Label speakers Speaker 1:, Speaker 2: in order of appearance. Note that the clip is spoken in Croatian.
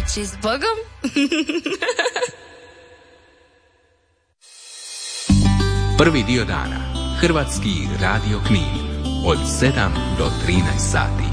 Speaker 1: Znači, s Bogom?
Speaker 2: Prvi dio dana. Hrvatski radio Knin. Od 7 do 13 sati.